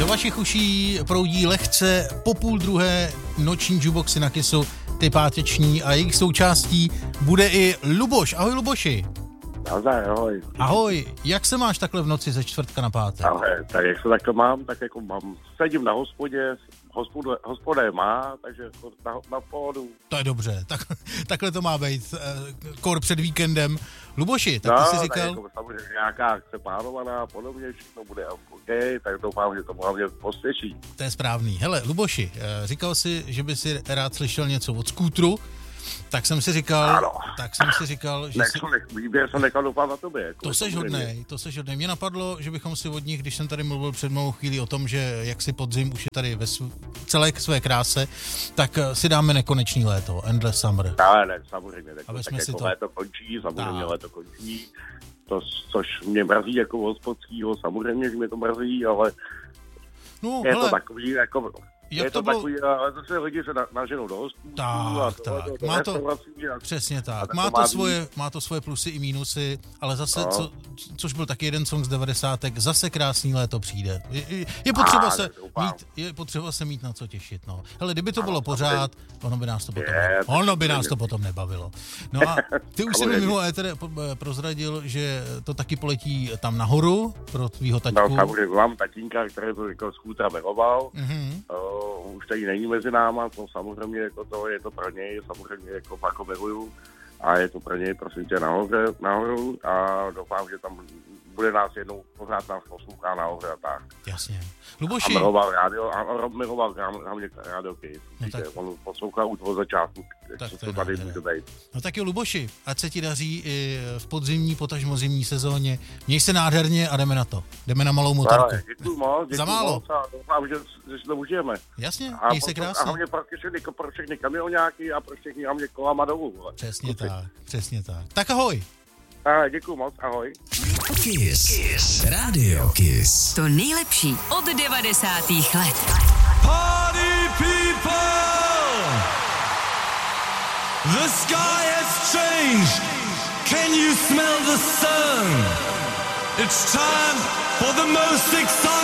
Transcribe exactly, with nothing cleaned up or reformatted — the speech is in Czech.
Do vašich uší proudí lehce po půl druhé noční jukeboxy na Kissu, ty páteční, a jejich součástí bude i Luboš. Ahoj Luboši. Nazdar, ahoj. Ahoj, jak se máš takhle v noci ze čtvrtka na pátek? Ahoj, tak jak se takto mám, tak jako mám, sedím na hospodě, hospoda, hospoda je má, takže na, na pohodu. To je dobře, tak, takhle to má být, kor před víkendem. Luboši, tak ty no, jsi říkal... No, jako samozřejmě nějaká akce plánovaná a podobně, všechno bude OK, tak doufám, že to hlavně posvědčí. To je správný. Hele, Luboši, říkal jsi, že by si rád slyšel něco od skútru, tak jsem si říkal, ano. tak jsem si říkal, že si... Výběr jsem nechal doufám na tobě. Jako to seš hodnej, to seš hodnej. Mě napadlo, že bychom si od nich, když jsem tady mluvil před malou chvíli o tom, že jak si podzim už je tady ve sv... celé své kráse, tak si dáme nekonečný léto, Endless Summer. Ale ne, samozřejmě, tak, Aby tak jsme jako si to... léto končí, samozřejmě tak. léto končí, to, což mě mrzí jako hospodskýho, samozřejmě, že mě to mrzí, ale no, je hele, to takový, jako... Jak je to, to bylo... takový, ale zase lidi se na, naženou do hospůdů a Tak, tohle, tak, to, má to, a, přesně tak, a má to, má svoje, má to svoje plusy i mínusy, ale zase, no. co, což byl taky jeden song z devadesátek, zase krásný léto přijde. Je, je, je, potřeba, a, se mít, je potřeba se mít na co těšit, no. Hele, kdyby to ano, bylo pořád, ono by nás to potom, je, ono by nás to potom nebavilo. No a ty už jsi mi mimo éter prozradil, že to taky poletí tam nahoru pro tvýho taťku. No, samozřejmě mám tatínka, který to jako skútra miloval, mm-hmm. uh, už tady není mezi náma, to samozřejmě jako to, je to pro něj, samozřejmě jako fakt ho miluju a je to pro něj, prosím tě, nahoře, nahoru a doufám, že tam bude nás jednou, pořád nás poslouchá nahoře a tak. Jasně. Luboši. A miloval rádio, a miloval hlavně rádio Kiss. No tak... On poslouchal už od začátku, tak co to to tady může být. No tak jo, Luboši, ať se ti daří i v podzimní, potažmo zimní sezóně. Měj se nádherně a jdeme na to. Jdeme na malou motorku. Ale, děkuju moc, děkuju Za málo. moc a doufám, že, že si to užijeme. Jasně, a měj se krásně. A hlavně pro všechny, pro všechny kamionáky a pro všechny hlavně kolama dolů. Přesně Kluci. tak, přesně tak. Tak ahoj. A děkuju moc, ahoj. Kiss. Kiss. Radio Kiss. To nejlepší od devadesátých let. Party people! The sky has changed. Can you smell the sun? It's time for the most exciting